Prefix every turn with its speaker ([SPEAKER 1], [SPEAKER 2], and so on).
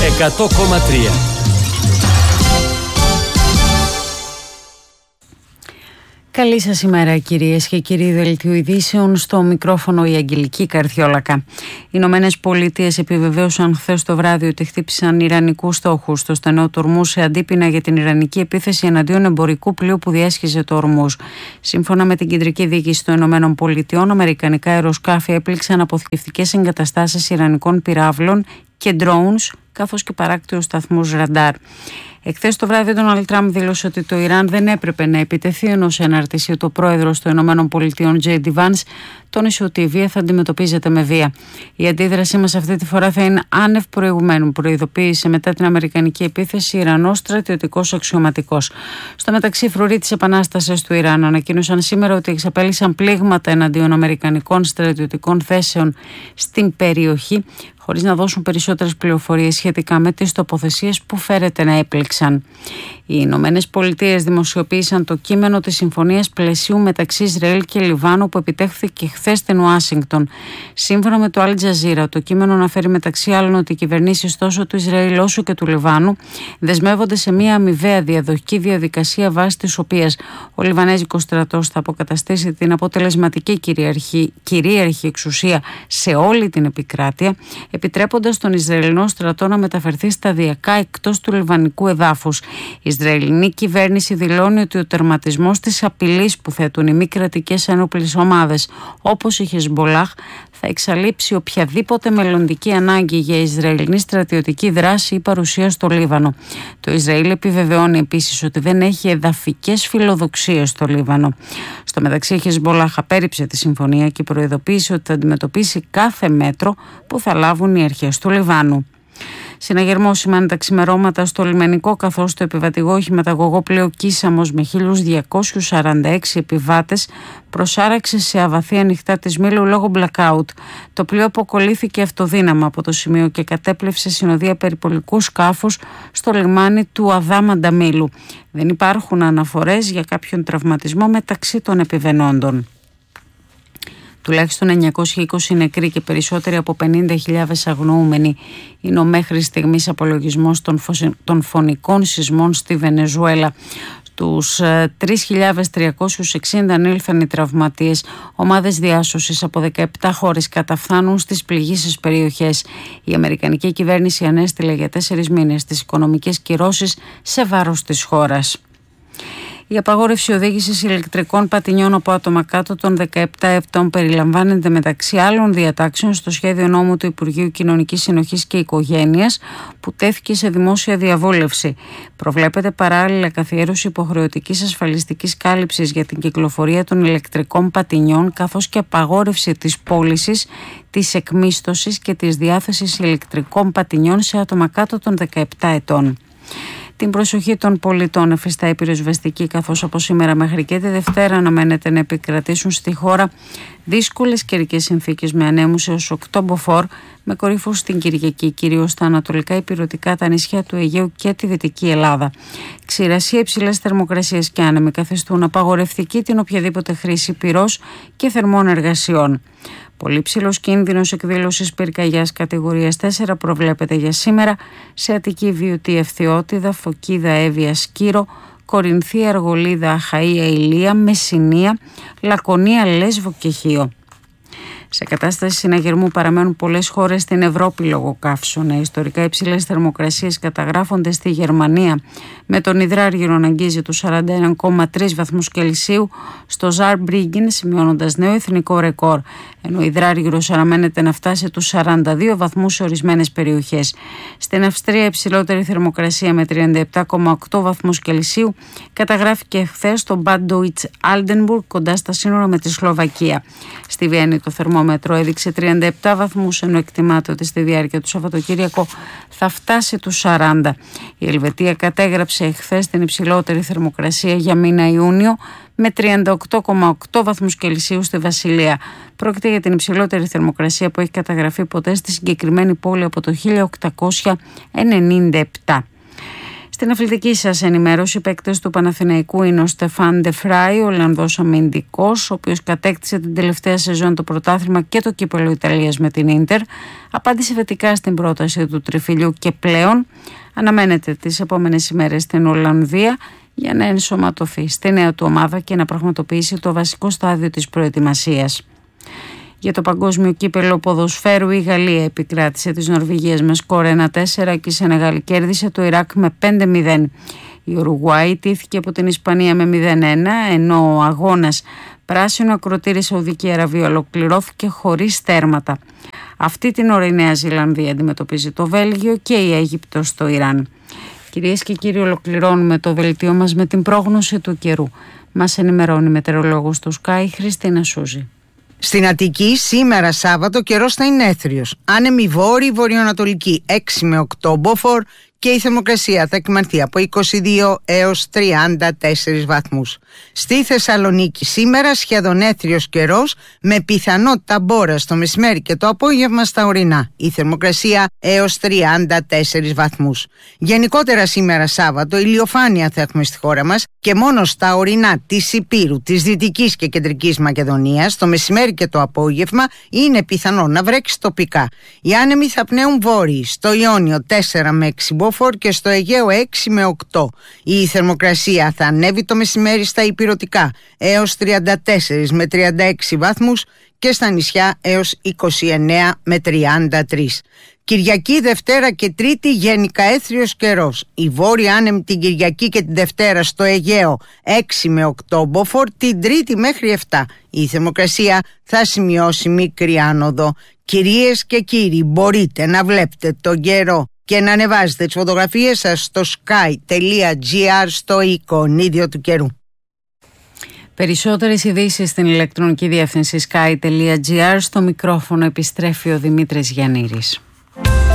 [SPEAKER 1] 100,3.
[SPEAKER 2] Καλή σας ημέρα κυρίες και κύριοι. Δελτίου ειδήσεων, στο μικρόφωνο η Αγγελική Καρδιόλακα. Οι Ηνωμένες Πολιτείες επιβεβαίωσαν χθες το βράδυ ότι χτύπησαν ιρανικούς στόχους στο στενό του Ορμούζ σε αντίπεινα για την ιρανική επίθεση εναντίον εμπορικού πλοίου που διέσχιζε το Ορμούζ. Σύμφωνα με την Κεντρική Διοίκηση των Ηνωμένων Πολιτειών, αμερικανικά αεροσκάφη έπληξαν αποθηκευτικές εγκαταστάσεις ιρανικών πυράβλων και drones, καθώς και παράκτιους σταθμούς ραντάρ. Εχθές το βράδυ, ο Ντόναλντ Τραμπ δήλωσε ότι το Ιράν δεν έπρεπε να επιτεθεί, ενώ σε αναρτησία του πρόεδρος των ΗΠΑ, J.D. Vance, τόνισε ότι η βία θα αντιμετωπίζεται με βία. Η αντίδρασή μας αυτή τη φορά θα είναι άνευ προηγουμένου, προειδοποίησε μετά την αμερικανική επίθεση Ιρανός στρατιωτικός αξιωματικός. Στο μεταξύ, οι φρουροί της Επανάστασης του Ιράν ανακοίνωσαν σήμερα ότι εξαπέλυσαν πλήγματα εναντίον αμερικανικών στρατιωτικών θέσεων στην περιοχή, χωρίς να δώσουν περισσότερες πληροφορίες σχετικά με τις τοποθεσίες που φέρεται να έπληξαν. Οι Ηνωμένες Πολιτείες δημοσιοποίησαν το κείμενο της συμφωνίας πλαισίου μεταξύ Ισραήλ και Λιβάνου που επιτέχθηκε χθες στην Ουάσιγκτον. Σύμφωνα με το Al Jazeera, το κείμενο αναφέρει μεταξύ άλλων ότι οι κυβερνήσεις τόσο του Ισραήλ όσο και του Λιβάνου δεσμεύονται σε μια αμοιβαία διαδοχική διαδικασία βάσει της οποίας ο Λιβανέζικος στρατός θα αποκαταστήσει την αποτελεσματική κυρίαρχη εξουσία σε όλη την επικράτεια, επιτρέποντας τον Ισραηλινό στρατό να μεταφερθεί σταδιακά εκτός του λιβανικού εδάφους. Η Ισραηλινή κυβέρνηση δηλώνει ότι ο τερματισμός της απειλής που θέτουν οι μη κρατικές ένοπλες ομάδες όπως η Χεσμπολάχ θα εξαλείψει οποιαδήποτε μελλοντική ανάγκη για Ισραηλινή στρατιωτική δράση ή παρουσία στο Λίβανο. Το Ισραήλ επιβεβαιώνει επίσης ότι δεν έχει εδαφικές φιλοδοξίες στο Λίβανο. Στο μεταξύ, η Χεσμπολάχ απέρριψε τη συμφωνία και προειδοποίησε ότι θα αντιμετωπίσει κάθε μέτρο που θα λάβουν οι αρχές του Λιβάνου. Συναγερμό σημαίνει τα ξημερώματα στο λιμενικό, καθώς το επιβατηγό οχηματαγωγό πλοίο Κίσαμος με 1.246 επιβάτες προσάραξε σε αβαθή ανοιχτά της Μήλου λόγω blackout. Το πλοίο αποκολλήθηκε αυτοδύναμα από το σημείο και κατέπλευσε συνοδεία περιπολικού σκάφους στο λιμάνι του Αδάμαντα Μήλου. Δεν υπάρχουν αναφορές για κάποιον τραυματισμό μεταξύ των επιβενόντων. Τουλάχιστον 920 νεκροί και περισσότεροι από 50.000 αγνοούμενοι είναι ο μέχρι στιγμής απολογισμός των φωνικών σεισμών στη Βενεζουέλα. Τους 3.360 ανήλθαν οι τραυματίες. Ομάδες διάσωσης από 17 χώρες καταφθάνουν στις πληγήσεις περιοχές. Η Αμερικανική κυβέρνηση ανέστειλε για 4 μήνες τις οικονομικές κυρώσεις σε βάρος της χώρας. Η απαγόρευση οδήγησης ηλεκτρικών πατινιών από άτομα κάτω των 17 ετών περιλαμβάνεται μεταξύ άλλων διατάξεων στο σχέδιο νόμου του Υπουργείου Κοινωνικής Συνοχής και Οικογένειας που τέθηκε σε δημόσια διαβούλευση. Προβλέπεται παράλληλα καθιέρωση υποχρεωτικής ασφαλιστικής κάλυψης για την κυκλοφορία των ηλεκτρικών πατινιών, καθώς και απαγόρευση της πώλησης, της εκμίσθωσης και της διάθεσης ηλεκτρικών πατινιών σε άτομα κάτω των 17 ετών. Την προσοχή των πολιτών εφιστά η πυροσβεστική, καθώς από σήμερα μέχρι και τη Δευτέρα αναμένεται να επικρατήσουν στη χώρα δύσκολες καιρικές συνθήκες με ανέμους έως 8 μποφόρ, με κορύφους στην Κυριακή, κυρίως στα ανατολικά υπηρετικά, τα νησιά του Αιγαίου και τη Δυτική Ελλάδα. Ξηρασία, υψηλές θερμοκρασίες και άνεμοι καθιστούν απαγορευτική την οποιαδήποτε χρήση πυρός και θερμών εργασιών. Πολύ ψηλός κίνδυνος εκδήλωσης πυρκαγιάς κατηγορίας 4 προβλέπεται για σήμερα σε Αττική, Βιωτή, Ευθυότιδα, Φωκίδα, Εύβοια, Σκύρο, Κορινθία, Αργολίδα, Αχαΐα, Ηλία, Μεσσηνία, Λακωνία, Λέσβο και Χίο. Σε κατάσταση συναγερμού παραμένουν πολλές χώρες στην Ευρώπη λόγω καύσωνα. Ιστορικά υψηλές θερμοκρασίες καταγράφονται στη Γερμανία, με τον υδράργυρο να αγγίζει τους 41,3 βαθμούς Κελσίου στο Ζαρμπρίγκεν, σημειώνοντας νέο εθνικό ρεκόρ, ενώ ο υδράργυρος αναμένεται να φτάσει τους 42 βαθμούς σε ορισμένες περιοχές. Στην Αυστρία υψηλότερη θερμοκρασία με 37,8 βαθμούς Κελσίου καταγράφηκε χθες στο Bad Deutsch Altenburg, κοντά στα σύνορα με τη Σλοβακία. Στη Βιέννη το θερμόμετρο έδειξε 37 βαθμούς, ενώ εκτιμάται ότι στη διάρκεια του Σαββατοκύριακο θα φτάσει τους 40. Η Ελβετία κατέγραψε εχθές την υψηλότερη θερμοκρασία για μήνα Ιούνιο με 38,8 βαθμούς Κελσίου στη Βασιλεία. Πρόκειται για την υψηλότερη θερμοκρασία που έχει καταγραφεί ποτέ στη συγκεκριμένη πόλη από το 1897. Στην αθλητική σας ενημέρωση, οι παίκτες του Παναθηναϊκού είναι ο Στεφάν Ντε Φράι, ο Ολλανδός αμυντικός, ο οποίος κατέκτησε την τελευταία σεζόν το πρωτάθλημα και το κύπελλο Ιταλίας με την Ίντερ. Απάντησε θετικά στην πρόταση του τριφυλιού και πλέον αναμένεται τις επόμενες ημέρες στην Ολλανδία για να ενσωματωθεί στη νέα του ομάδα και να πραγματοποιήσει το βασικό στάδιο της προετοιμασίας. Για το παγκόσμιο κύπελλο ποδοσφαίρου, η Γαλλία επικράτησε της Νορβηγίας με σκορ 1-4 και η Σενεγάλη κέρδισε το Ιράκ με 5-0. Η Ουρουγουάη τύχηκε από την Ισπανία με 0-1, ενώ ο αγώνας πράσινο ακροτήρι Σαουδική Αραβία ολοκληρώθηκε χωρίς τέρματα. Αυτή την ώρα η Νέα Ζηλανδία αντιμετωπίζει το Βέλγιο και η Αίγυπτος το Ιράν. Κυρίες και κύριοι, ολοκληρώνουμε το δελτίο μας με την πρόγνωση του καιρού. Μας ενημερώνει η μετεωρολόγος του Sky, Χριστίνα Σούζη.
[SPEAKER 1] Στην Αττική σήμερα Σάββατο καιρός θα είναι έθριος. Άνεμη βόρειο-βορειοανατολική 6 με 8 μποφόρ και η θερμοκρασία θα εκμανθεί από 22 έως 34 βαθμούς. Στη Θεσσαλονίκη σήμερα σχεδόν έθριος καιρός με πιθανότητα μπόρας το μεσημέρι και το απόγευμα στα ορεινά. Η θερμοκρασία έως 34 βαθμούς. Γενικότερα σήμερα Σάββατο ηλιοφάνεια θα έχουμε στη χώρα μας και μόνο στα ορεινά της Ηπείρου, της Δυτικής και Κεντρικής Μακεδονίας το μεσημέρι και το απόγευμα είναι πιθανό να βρέξει τοπικά. Οι άνεμοι θα πνέουν βόρειοι, στο Ιόνιο 4 με 6 μποφόρ και στο Αιγαίο 6 με 8. Η θερμοκρασία θα ανέβει το μεσημέρι στα ηπειρωτικά έως 34 με 36 βαθμούς και στα νησιά έως 29 με 33. Κυριακή, Δευτέρα και Τρίτη γενικά έθριος καιρός. Η βόρεια άνεμη την Κυριακή και την Δευτέρα στο Αιγαίο 6 με 8 μποφόρ, την Τρίτη μέχρι 7. Η θερμοκρασία θα σημειώσει μικρή άνοδο. Κυρίες και κύριοι, μπορείτε να βλέπετε τον καιρό και να ανεβάζετε τις φωτογραφίες σας στο sky.gr στο εικονίδιο του καιρού.
[SPEAKER 2] Περισσότερες ειδήσεις στην ηλεκτρονική διεύθυνση sky.gr. Στο μικρόφωνο επιστρέφει ο Δημήτρης Γιαννήρης.